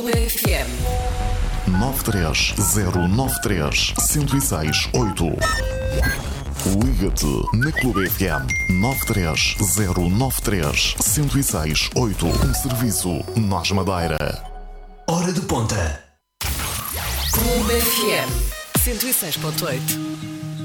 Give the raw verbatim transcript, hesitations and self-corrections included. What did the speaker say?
F M nove três zero nove três, zero seis oito. Liga-te na Clube F M nove três zero nove três, zero seis oito. Um serviço Nós Madeira. Hora de ponta. Clube F M cento e seis ponto oito.